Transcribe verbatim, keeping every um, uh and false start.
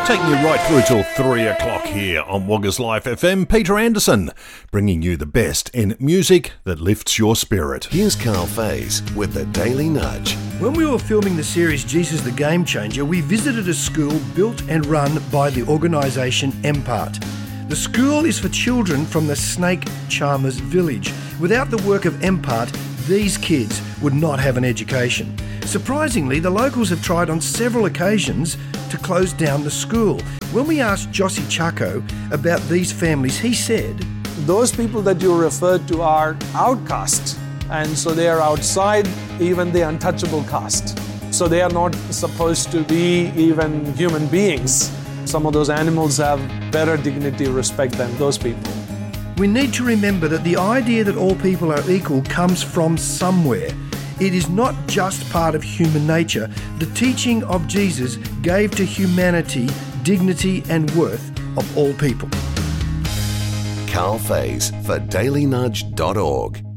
Taking you right through till three o'clock here on Woggers Life F M. Peter Anderson, bringing you the best in music that lifts your spirit. Here's Carl Faze with the Daily Nudge. When we were filming the series Jesus the Game Changer, we visited a school built and run by the organisation M PART. The school is for children from the Snake Charmers village. Without the work of M PART, these kids would not have an education. Surprisingly, the locals have tried on several occasions to close down the school. When we asked Jossie Chaco about these families, he said, those people that you referred to are outcasts, and so they are outside even the untouchable caste. So they are not supposed to be even human beings. Some of those animals have better dignity, respect than those people. We need to remember that the idea that all people are equal comes from somewhere. It is not just part of human nature. The teaching of Jesus gave to humanity dignity and worth of all people. Carl Faze for daily nudge dot org.